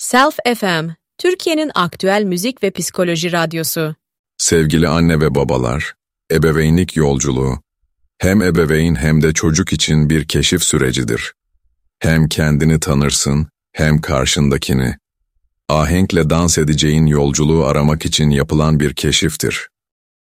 Self FM, Türkiye'nin aktüel müzik ve psikoloji radyosu. Sevgili anne ve babalar, ebeveynlik yolculuğu, hem ebeveyn hem de çocuk için bir keşif sürecidir. Hem kendini tanırsın, hem karşındakini. Ahenkle dans edeceğin yolculuğu aramak için yapılan bir keşiftir.